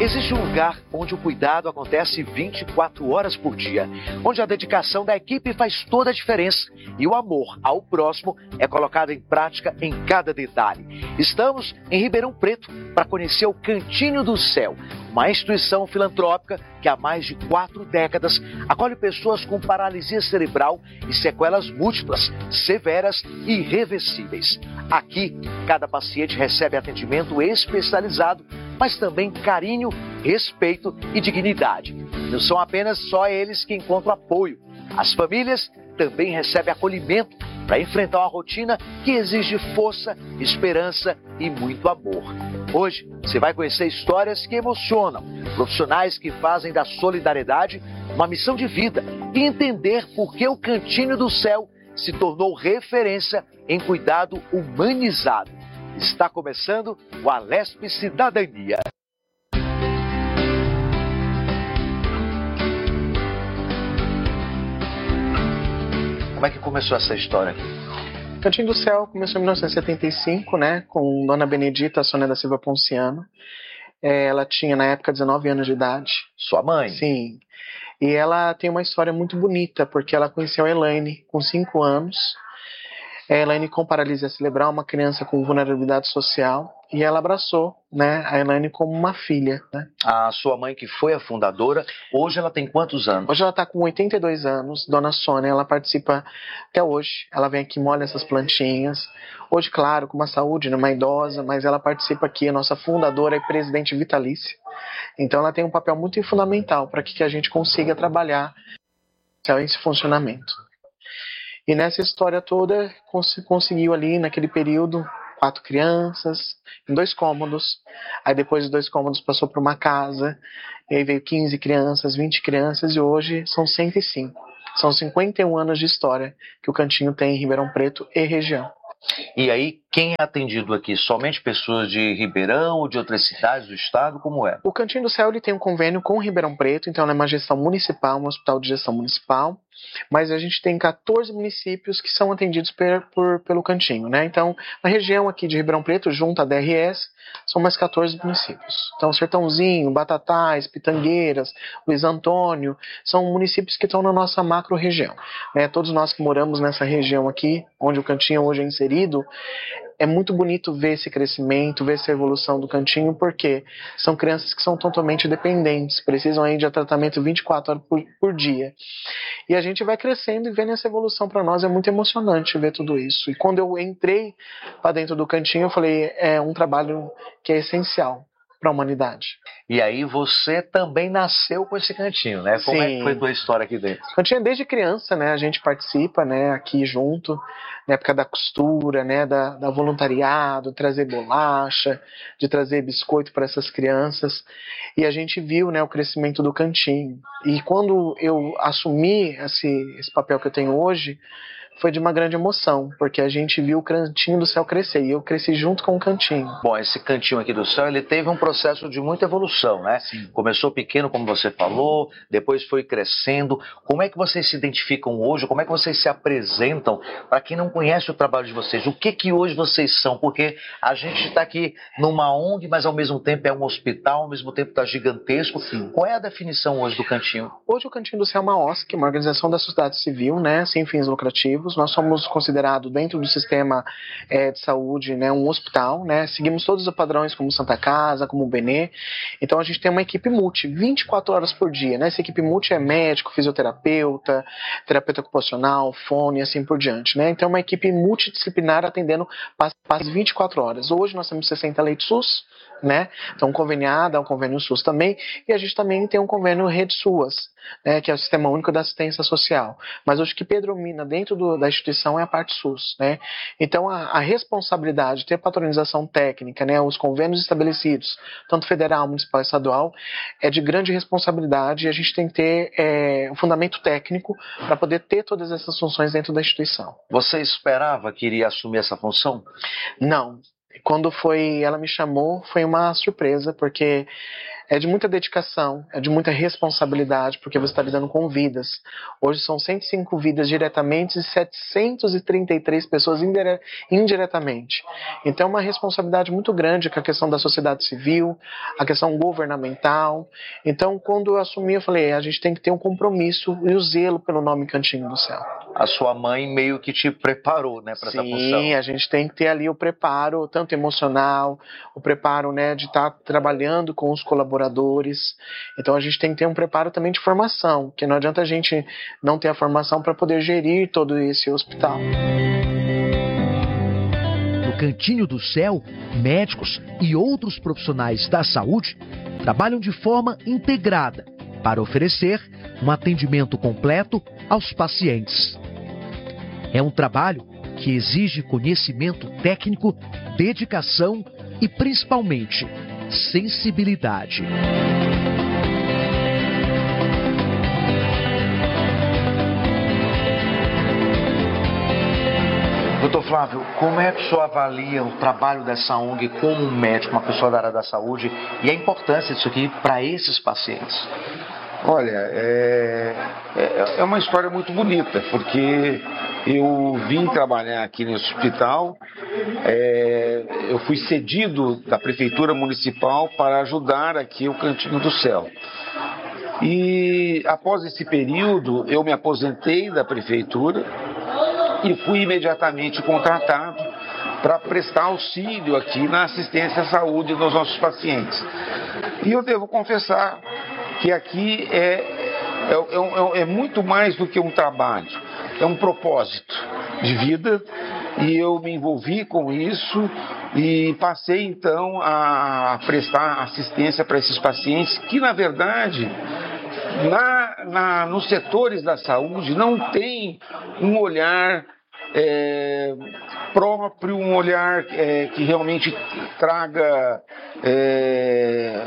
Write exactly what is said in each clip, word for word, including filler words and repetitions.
Existe um lugar onde o cuidado acontece vinte e quatro horas por dia, onde a dedicação da equipe faz toda a diferença e o amor ao próximo é colocado em prática em cada detalhe. Estamos em Ribeirão Preto para conhecer o Cantinho do Céu, uma instituição filantrópica que há mais de quatro décadas acolhe pessoas com paralisia cerebral e sequelas múltiplas, severas e irreversíveis. Aqui, cada paciente recebe atendimento especializado, mas também carinho, respeito e dignidade. Não são apenas só eles que encontram apoio. As famílias também recebem acolhimento para enfrentar uma rotina que exige força, esperança e muito amor. Hoje, você vai conhecer histórias que emocionam, profissionais que fazem da solidariedade uma missão de vida e entender por que o Cantinho do Céu se tornou referência em cuidado humanizado. Está começando o Alesp Cidadania. Como é que começou essa história aqui? Cantinho do Céu começou em mil novecentos e setenta e cinco, né, com Dona Benedita Sônia da Silva Ponciano. É, ela tinha, na época, dezenove anos de idade. Sua mãe? Sim. E ela tem uma história muito bonita, porque ela conheceu a Elaine com cinco anos. A Elaine com paralisia cerebral, uma criança com vulnerabilidade social, e ela abraçou, né, a Elaine como uma filha. Né? A sua mãe, que foi a fundadora, hoje ela tem quantos anos? Hoje ela está com oitenta e dois anos, Dona Sônia, ela participa até hoje, ela vem aqui, molha essas plantinhas. Hoje, claro, com uma saúde, né, uma idosa, mas ela participa aqui, a nossa fundadora e presidente vitalícia. Então ela tem um papel muito fundamental para que a gente consiga trabalhar esse funcionamento. E nessa história toda, cons- conseguiu ali, naquele período, quatro crianças, em dois cômodos. Aí depois dos dois cômodos passou para uma casa, e aí veio quinze crianças, vinte crianças, e hoje são cento e cinco. São cinquenta e um anos de história que o Cantinho tem em Ribeirão Preto e região. E aí, quem é atendido aqui? Somente pessoas de Ribeirão ou de outras cidades do estado? Como é? O Cantinho do Céu ele tem um convênio com Ribeirão Preto, então é uma gestão municipal, um hospital de gestão municipal, mas a gente tem quatorze municípios que são atendidos per, por, pelo Cantinho, né? Então, na região aqui de Ribeirão Preto, junto à D R S, são mais quatorze municípios. Então, Sertãozinho, Batatais, Pitangueiras, Luiz Antônio, são municípios que estão na nossa macro-região, né? Todos nós que moramos nessa região aqui, onde o Cantinho hoje é inserido, é muito bonito ver esse crescimento, ver essa evolução do Cantinho, porque são crianças que são totalmente dependentes, precisam aí de tratamento vinte e quatro horas por, por dia. E a gente vai crescendo e vendo essa evolução para nós, é muito emocionante ver tudo isso. E quando eu entrei para dentro do Cantinho, eu falei, é um trabalho que é essencial para a humanidade. E aí você também nasceu com esse Cantinho, né? Como Sim. é que foi a tua história aqui dentro? Cantinho é desde criança, né? A gente participa, né? Aqui junto, na época da costura, né? Da, da voluntariado, trazer bolacha, de trazer biscoito para essas crianças. E a gente viu, né? O crescimento do Cantinho. E quando eu assumi esse, esse papel que eu tenho hoje, foi de uma grande emoção, porque a gente viu o Cantinho do Céu crescer, e eu cresci junto com o Cantinho. Bom, esse Cantinho aqui do Céu, ele teve um processo de muita evolução, né? Sim. Começou pequeno, como você falou, depois foi crescendo. Como é que vocês se identificam hoje? Como é que vocês se apresentam para quem não conhece o trabalho de vocês? O que que hoje vocês são? Porque a gente está aqui numa O N G, mas ao mesmo tempo é um hospital, ao mesmo tempo está gigantesco. Sim. Qual é a definição hoje do Cantinho? Hoje o Cantinho do Céu é uma O S C, uma organização da sociedade civil, né, sem fins lucrativos. Nós somos considerados dentro do sistema é, de saúde, né, um hospital, né, seguimos todos os padrões como Santa Casa, como o Benê. Então a gente tem uma equipe multi, vinte e quatro horas por dia, né, essa equipe multi é médico, fisioterapeuta, terapeuta ocupacional, fone e assim por diante, né. Então é uma equipe multidisciplinar atendendo as vinte e quatro horas. Hoje nós temos sessenta leitos SUS, né, então conveniada, um convênio SUS também, e a gente também tem um convênio Rede SUAS, né, que é o Sistema Único da Assistência Social. Mas hoje o que predomina dentro do, da instituição é a parte SUS, né? Então a, a responsabilidade de ter patronização técnica, né, os convênios estabelecidos, tanto federal, municipal e estadual, é de grande responsabilidade, e a gente tem que ter é, um fundamento técnico para poder ter todas essas funções dentro da instituição. Você esperava que iria assumir essa função? Não. Quando foi, ela me chamou, foi uma surpresa, porque é de muita dedicação, é de muita responsabilidade, porque você está lidando com vidas. Hoje são cento e cinco vidas diretamente e setecentas e trinta e três pessoas indire- indiretamente. Então é uma responsabilidade muito grande com a questão da sociedade civil, a questão governamental. Então, quando eu assumi, eu falei, a gente tem que ter um compromisso e o zelo pelo nome Cantinho do Céu. A sua mãe meio que te preparou, né, para essa função. Sim, a gente tem que ter ali o preparo, tanto emocional, o preparo, né, de estar trabalhando com os colaboradores. Então a gente tem que ter um preparo também de formação, que não adianta a gente não ter a formação para poder gerir todo esse hospital. No Cantinho do Céu, médicos e outros profissionais da saúde trabalham de forma integrada para oferecer um atendimento completo aos pacientes. É um trabalho que exige conhecimento técnico, dedicação e, principalmente, sensibilidade. Doutor Flávio, como é que o senhor avalia o trabalho dessa O N G como um médico, uma pessoa da área da saúde, e a importância disso aqui para esses pacientes? Olha, é, é, é uma história muito bonita, porque eu vim trabalhar aqui nesse hospital, é, eu fui cedido da Prefeitura Municipal para ajudar aqui o Cantinho do Céu. E após esse período, eu me aposentei da Prefeitura e fui imediatamente contratado para prestar auxílio aqui na assistência à saúde dos nossos pacientes. E eu devo confessar que aqui é, é, é, é muito mais do que um trabalho, é um propósito de vida, e eu me envolvi com isso e passei então a prestar assistência para esses pacientes que, na verdade, na, na, nos setores da saúde não tem um olhar é, próprio, um olhar é, que realmente traga... É,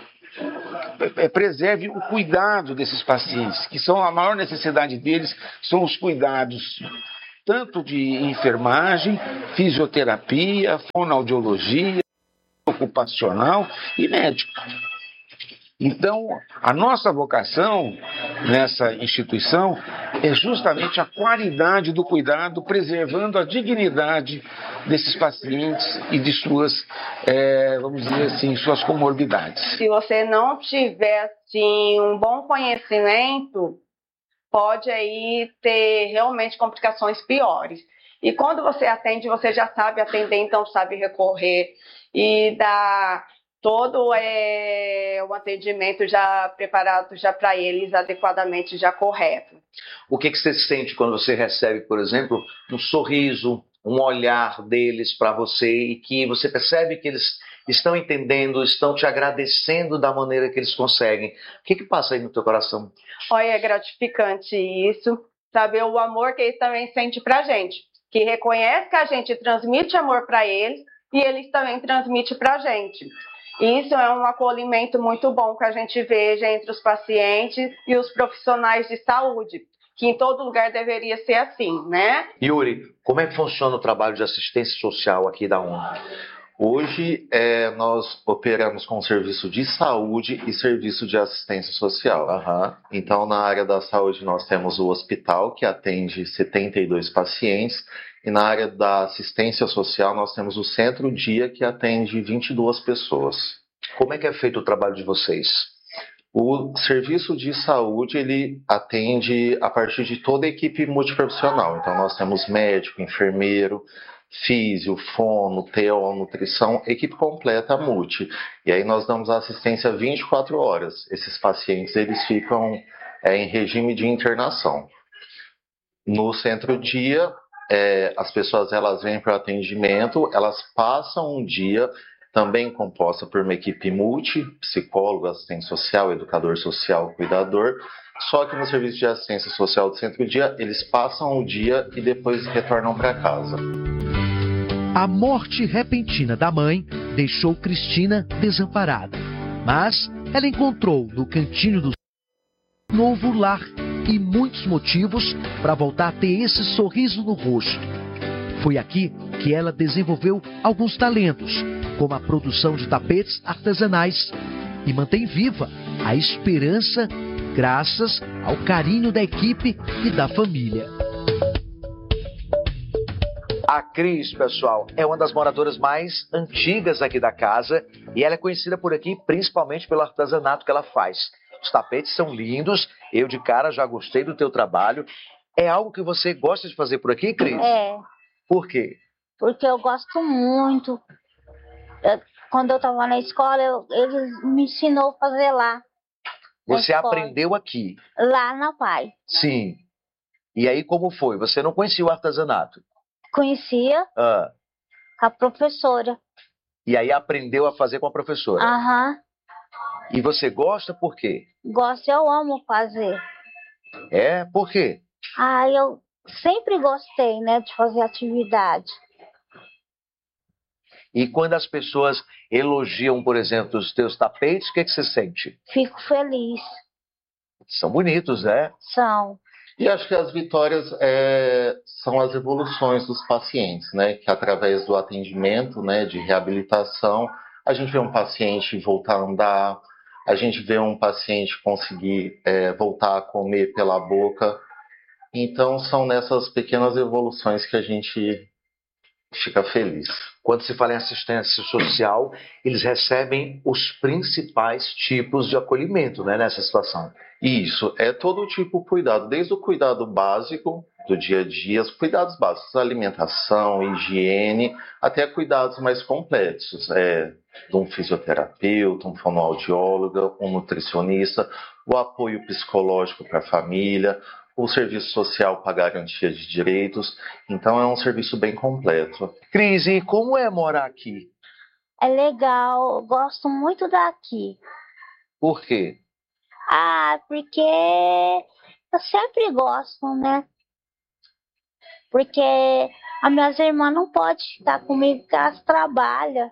preserve o cuidado desses pacientes, que são a maior necessidade deles, são os cuidados tanto de enfermagem, fisioterapia, fonoaudiologia, ocupacional e médico. Então, a nossa vocação nessa instituição é justamente a qualidade do cuidado, preservando a dignidade desses pacientes e de suas, é, vamos dizer assim, suas comorbidades. Se você não tiver assim, um bom conhecimento, pode aí ter realmente complicações piores. E quando você atende, você já sabe atender, então sabe recorrer e dar todo é, o atendimento já preparado já para eles, adequadamente já correto. O que, que você sente quando você recebe, por exemplo, um sorriso, um olhar deles para você e que você percebe que eles estão entendendo, estão te agradecendo da maneira que eles conseguem? O que, que passa aí no teu coração? Olha, é gratificante isso, saber o amor que eles também sentem pra gente, que reconhece que a gente transmite amor para eles e eles também transmitem pra gente. Isso é um acolhimento muito bom que a gente veja entre os pacientes e os profissionais de saúde, que em todo lugar deveria ser assim, né? Yuri, como é que funciona o trabalho de assistência social aqui da O N G? Hoje, é, nós operamos com serviço de saúde e serviço de assistência social. Uhum. Então, na área da saúde, nós temos o hospital, que atende setenta e dois pacientes, e na área da assistência social, nós temos o Centro-Dia, que atende vinte e duas pessoas. Como é que é feito o trabalho de vocês? O serviço de saúde, ele atende a partir de toda a equipe multiprofissional. Então, nós temos médico, enfermeiro, físio, fono, T O, nutrição, equipe completa multi. E aí nós damos assistência vinte e quatro horas. Esses pacientes, eles ficam é, em regime de internação. No centro-dia, é, as pessoas elas vêm para o atendimento, elas passam um dia também composta por uma equipe multi, psicólogo, assistente social, educador social, cuidador. Só que no serviço de assistência social do centro-dia, eles passam o dia e depois retornam para casa. A morte repentina da mãe deixou Cristina desamparada, mas ela encontrou no Cantinho do Céu um novo lar e muitos motivos para voltar a ter esse sorriso no rosto. Foi aqui que ela desenvolveu alguns talentos, como a produção de tapetes artesanais, e mantém viva a esperança graças ao carinho da equipe e da família. A Cris, pessoal, é uma das moradoras mais antigas aqui da casa e ela é conhecida por aqui principalmente pelo artesanato que ela faz. Os tapetes são lindos, eu de cara já gostei do teu trabalho. É algo que você gosta de fazer por aqui, Cris? É. Por quê? Porque eu gosto muito. Eu, quando eu estava na escola, eu, eles me ensinou a fazer lá. Você aprendeu aqui? Lá na Pai. Sim. E aí como foi? Você não conhecia o artesanato? Conhecia ah. com a professora. E aí aprendeu a fazer com a professora? Aham. Uhum. E você gosta por quê? Gosto, eu amo fazer. É? Por quê? Ah, eu sempre gostei, né, de fazer atividade. E quando as pessoas elogiam, por exemplo, os teus tapetes, o que, é que você sente? Fico feliz. São bonitos, né? São. E acho que as vitórias é, são as evoluções dos pacientes, né? Que através do atendimento, né, de reabilitação, a gente vê um paciente voltar a andar, a gente vê um paciente conseguir é, voltar a comer pela boca. Então são nessas pequenas evoluções que a gente fica feliz. Quando se fala em assistência social, eles recebem os principais tipos de acolhimento, né, nessa situação. Isso, é todo tipo de cuidado, desde o cuidado básico do dia a dia, os cuidados básicos, alimentação, higiene, até cuidados mais complexos, é, de um fisioterapeuta, um fonoaudiólogo, um nutricionista, o apoio psicológico para a família, o serviço social para garantia de direitos. Então é um serviço bem completo. Cris, e como é morar aqui? É legal, eu gosto muito daqui. Por quê? Ah, porque eu sempre gosto, né? Porque as minhas irmãs não podem ficar comigo porque elas trabalham.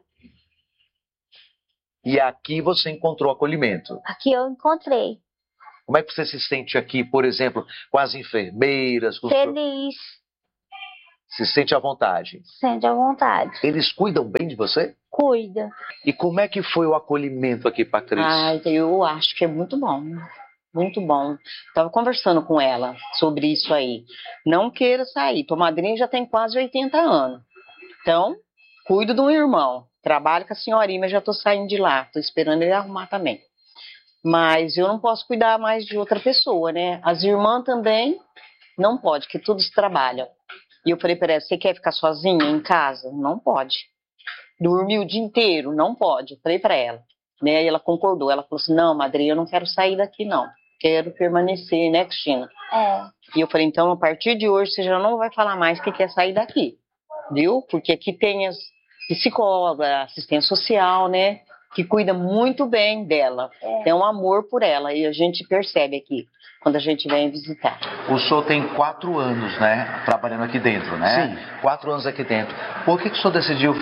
E aqui você encontrou acolhimento? Aqui eu encontrei. Como é que você se sente aqui, por exemplo, com as enfermeiras? Com Feliz. Os... Se sente à vontade? Sente à vontade. Eles cuidam bem de você? Cuida. E como é que foi o acolhimento aqui para a Cris? Ah, eu acho que é muito bom. Muito bom. Estava conversando com ela sobre isso aí. Não queira sair. Tua madrinha já tem quase oitenta anos. Então, cuido de um irmão. Trabalho com a senhorinha, mas já estou saindo de lá. Estou esperando ele arrumar também. Mas eu não posso cuidar mais de outra pessoa, né? As irmãs também não pode, que todos trabalham. E eu falei para ela, você quer ficar sozinha em casa? Não pode. Dormir o dia inteiro? Não pode. Eu falei para ela. Né? E ela concordou. Ela falou assim, não, madrinha, eu não quero sair daqui, não. Quero permanecer, né, Cristina? É. E eu falei, então, a partir de hoje, você já não vai falar mais que quer sair daqui. Viu? Porque aqui tem as psicólogas, assistência social, né? Que cuida muito bem dela. É. Tem um amor por ela. E a gente percebe aqui, quando a gente vem visitar. O senhor tem quatro anos, né? Trabalhando aqui dentro, né? Sim. Quatro anos aqui dentro. Por que, que o senhor decidiu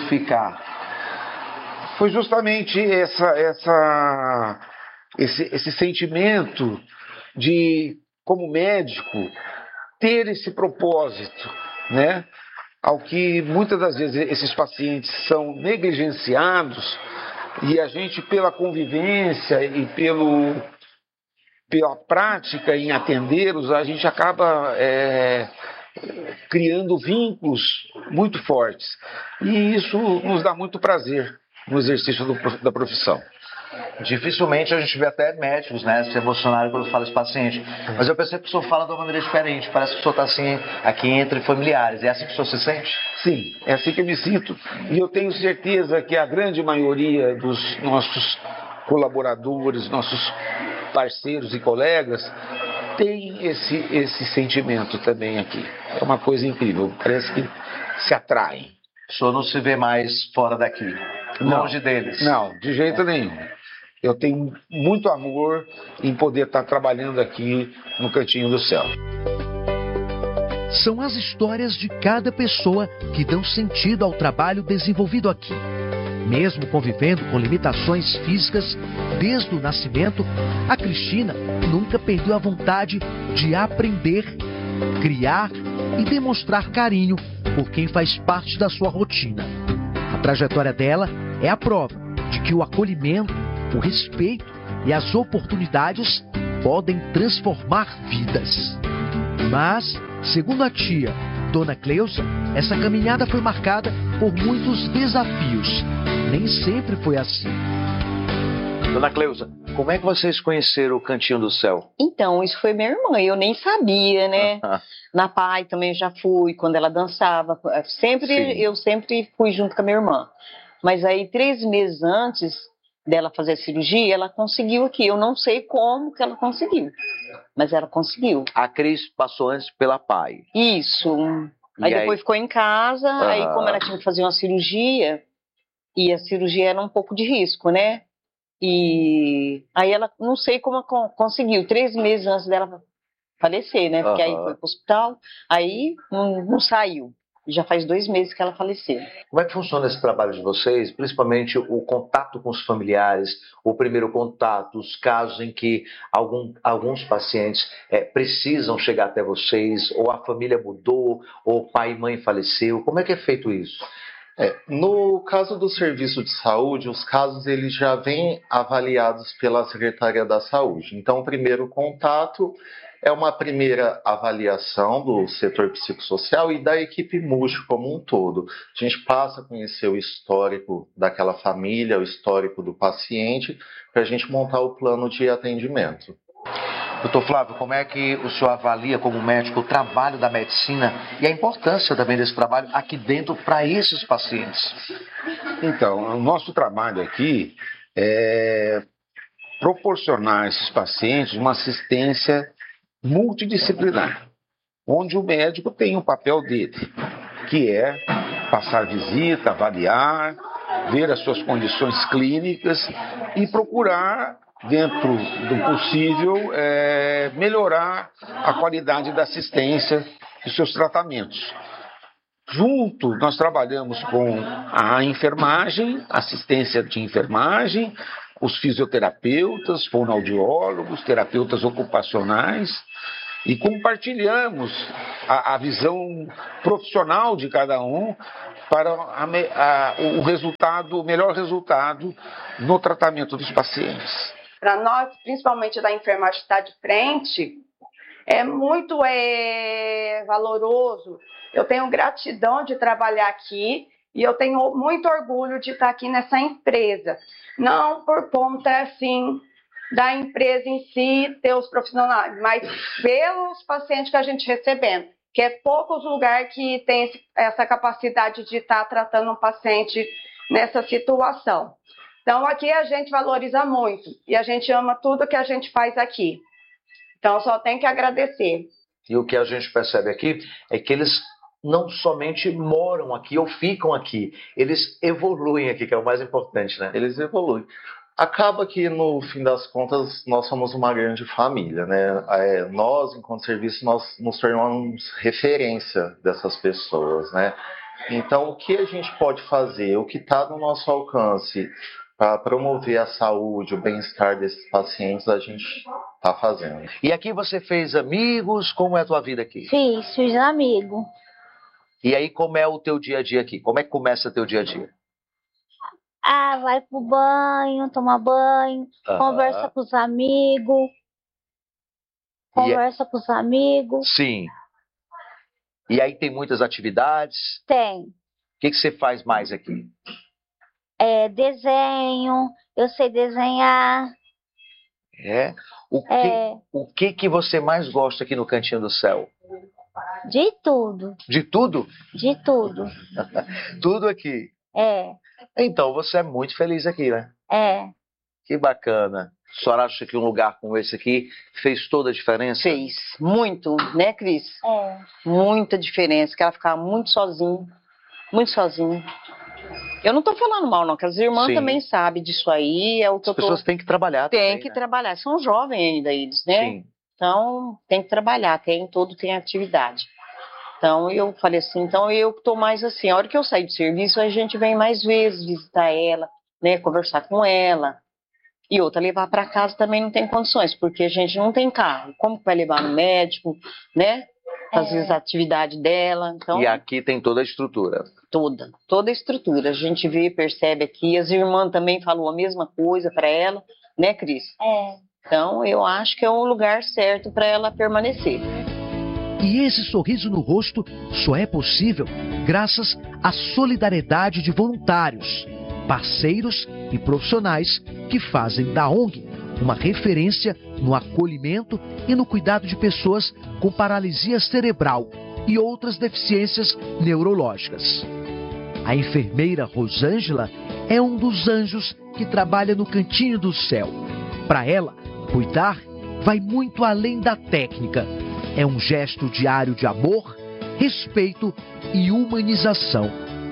ficar? Foi justamente essa, essa, esse, esse sentimento de, como médico, ter esse propósito, né? Ao que muitas das vezes esses pacientes são negligenciados e a gente, pela convivência e pelo, pela prática em atendê-los, a gente acaba é, criando vínculos muito fortes. E isso nos dá muito prazer no exercício do, da profissão. Dificilmente a gente vê até médicos, né, se emocionarem quando fala esse paciente. Mas eu percebo que o senhor fala de uma maneira diferente. Parece que o senhor está assim, aqui entre familiares. É assim que o senhor se sente? Sim, é assim que eu me sinto. E eu tenho certeza que a grande maioria dos nossos colaboradores, nossos parceiros e colegas, tem esse, esse sentimento também aqui. É uma coisa incrível. Parece que se atraem. O senhor não se vê mais fora daqui? Longe não, deles? Não, de jeito nenhum. Eu tenho muito amor em poder estar trabalhando aqui no Cantinho do Céu. São as histórias de cada pessoa que dão sentido ao trabalho desenvolvido aqui. Mesmo convivendo com limitações físicas desde o nascimento, a Cristina nunca perdeu a vontade de aprender, criar e demonstrar carinho por quem faz parte da sua rotina. A trajetória dela é a prova de que o acolhimento, o respeito e as oportunidades podem transformar vidas. Mas, segundo a tia, Dona Cleusa, essa caminhada foi marcada por muitos desafios. Nem sempre foi assim. Dona Cleusa, como é que vocês conheceram o Cantinho do Céu? Então, isso foi minha irmã, eu nem sabia, né? Na P A I também já fui, quando ela dançava. Sempre, Sim. eu sempre fui junto com a minha irmã. Mas aí, três meses antes dela fazer a cirurgia, ela conseguiu aqui. Eu não sei como que ela conseguiu, mas ela conseguiu. A Cris passou antes pela P A I. Isso. Aí, E aí? depois ficou em casa, Aham. aí como ela tinha que fazer uma cirurgia, e a cirurgia era um pouco de risco, né? E aí ela, não sei como ela conseguiu, três meses antes dela falecer, né? Porque Aham. aí foi pro hospital, aí não, não saiu. Já faz dois meses que ela faleceu. Como é que funciona esse trabalho de vocês, principalmente o contato com os familiares, o primeiro contato, os casos em que algum, alguns pacientes é, precisam chegar até vocês, ou a família mudou, ou pai e mãe faleceu, como é que é feito isso? É, no caso do serviço de saúde, os casos eles já vêm avaliados pela Secretaria da Saúde. Então, o primeiro contato é uma primeira avaliação do setor psicossocial e da equipe múltipla como um todo. A gente passa a conhecer o histórico daquela família, o histórico do paciente, para a gente montar o plano de atendimento. Doutor Flávio, como é que o senhor avalia como médico o trabalho da medicina e a importância também desse trabalho aqui dentro para esses pacientes? Então, o nosso trabalho aqui é proporcionar a esses pacientes uma assistência multidisciplinar, onde o médico tem o papel dele, que é passar visita, avaliar, ver as suas condições clínicas e procurar, dentro do possível, é, melhorar a qualidade da assistência dos seus tratamentos. Junto, nós trabalhamos com a enfermagem, assistência de enfermagem, os fisioterapeutas, fonoaudiólogos, terapeutas ocupacionais, e compartilhamos a, a visão profissional de cada um para a, a, o resultado, o melhor resultado no tratamento dos pacientes. Para nós, principalmente da enfermagem que está de frente, é muito é, valoroso. Eu tenho gratidão de trabalhar aqui e eu tenho muito orgulho de estar aqui nessa empresa. Não por conta, assim, da empresa em si, ter os profissionais, mas pelos pacientes que a gente recebendo, que é poucos lugares que tem essa capacidade de estar tratando um paciente nessa situação. Então, aqui a gente valoriza muito e a gente ama tudo que a gente faz aqui. Então, só tem que agradecer. E o que a gente percebe aqui é que eles não somente moram aqui ou ficam aqui, eles evoluem aqui, que é o mais importante, né? Eles evoluem. Acaba que, no fim das contas, nós somos uma grande família, né? É, nós, enquanto serviço, nós nos tornamos referência dessas pessoas, né? Então, o que a gente pode fazer, o que está no nosso alcance para promover a saúde, o bem-estar desses pacientes, a gente está fazendo. E aqui você fez amigos? Como é a tua vida aqui? Fiz, fiz amigo. E aí, como é o teu dia a dia aqui? Como é que começa o teu dia a dia? Ah, vai pro banho, toma banho, Aham. conversa com os amigos. Conversa com os amigos. Sim. E aí tem muitas atividades? Tem. O que, que você faz mais aqui? É, desenho, eu sei desenhar. É? O que, É. o que, que você mais gosta aqui no Cantinho do Céu? De tudo, De tudo? de tudo. Tudo aqui. É, Então, você é muito feliz aqui, né? é. Que bacana. A senhora acha que um lugar como esse aqui fez toda a diferença? Fez muito, né, Cris? É. Muita diferença, que ela ficava muito sozinha, muito sozinha. Eu não tô falando mal, não, que as irmãs Sim. também sabem disso aí, é o que As eu tô... pessoas têm que trabalhar Tem também, que né? trabalhar, são jovens ainda eles, né? Sim. Então, tem que trabalhar, tem todo tem atividade. Então, eu falei assim, então eu tô mais assim, a hora que eu sair do serviço, a gente vem mais vezes visitar ela, né, conversar com ela. E outra, levar para casa também não tem condições, porque a gente não tem carro. Como que vai levar no médico, né? fazer É. as atividades dela. Então, E aqui tem toda a estrutura. toda, toda a estrutura. A gente vê, percebe aqui. As irmãs também falam a mesma coisa para ela, né, Cris? É. Então, eu acho que é o lugar certo para ela permanecer. E esse sorriso no rosto só é possível graças à solidariedade de voluntários, parceiros e profissionais que fazem da O N G uma referência no acolhimento e no cuidado de pessoas com paralisia cerebral e outras deficiências neurológicas. A enfermeira Rosângela é um dos anjos que trabalha no Cantinho do Céu. Para ela, cuidar vai muito além da técnica. É um gesto diário de amor, respeito e humanização.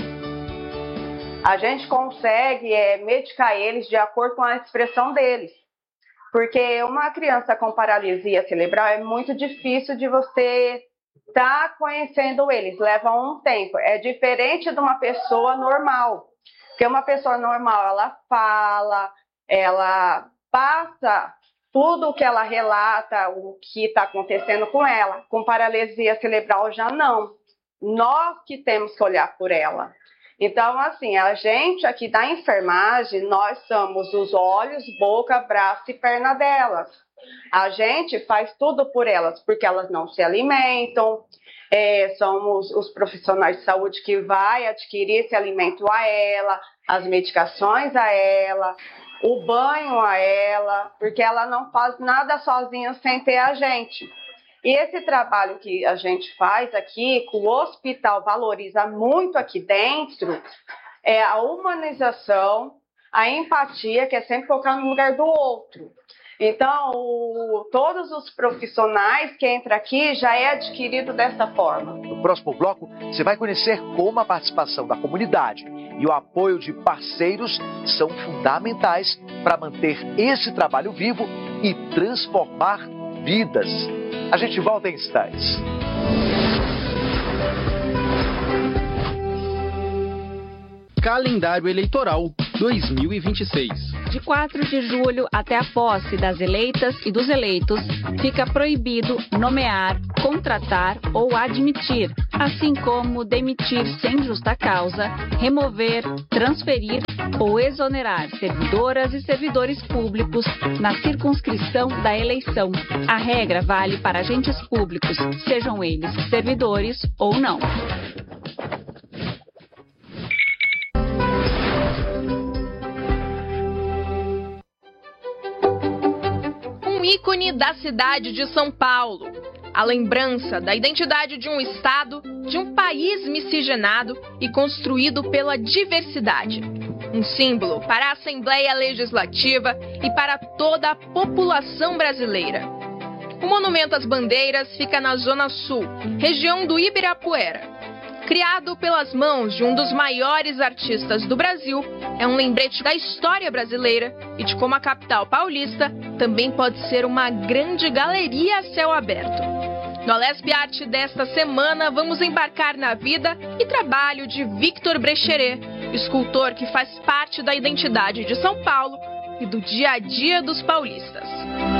A gente consegue é, medicar eles de acordo com a expressão deles. Porque uma criança com paralisia cerebral é muito difícil de você estar tá conhecendo eles, leva um tempo. É diferente de uma pessoa normal. Porque uma pessoa normal, ela fala, ela passa tudo o que ela relata, o que está acontecendo com ela. Com paralisia cerebral já não. Nós que temos que olhar por ela. Então, assim, a gente aqui da enfermagem, nós somos os olhos, boca, braço e perna delas. A gente faz tudo por elas, porque elas não se alimentam. É, somos os profissionais de saúde que vai adquirir esse alimento a ela, as medicações a ela, o banho a ela, porque ela não faz nada sozinha sem ter a gente. E esse trabalho que a gente faz aqui, que o hospital valoriza muito aqui dentro, é a humanização, a empatia, que é sempre colocar no lugar do outro. Então, o, todos os profissionais que entram aqui já é adquirido dessa forma. No próximo bloco, você vai conhecer como a participação da comunidade e o apoio de parceiros são fundamentais para manter esse trabalho vivo e transformar vidas. A gente volta em instantes. Calendário Eleitoral dois mil e vinte e seis. De quatro de julho até a posse das eleitas e dos eleitos, fica proibido nomear, contratar ou admitir, assim como demitir sem justa causa, remover, transferir ou exonerar servidoras e servidores públicos na circunscrição da eleição. A regra vale para agentes públicos, sejam eles servidores ou não. Um ícone da cidade de São Paulo. A lembrança da identidade de um estado, de um país miscigenado e construído pela diversidade. Um símbolo para a Assembleia Legislativa e para toda a população brasileira. O Monumento às Bandeiras fica na Zona Sul, região do Ibirapuera. Criado pelas mãos de um dos maiores artistas do Brasil, é um lembrete da história brasileira e de como a capital paulista também pode ser uma grande galeria a céu aberto. No Alesp Arte desta semana, vamos embarcar na vida e trabalho de Victor Brecheret, escultor que faz parte da identidade de São Paulo e do dia a dia dos paulistas.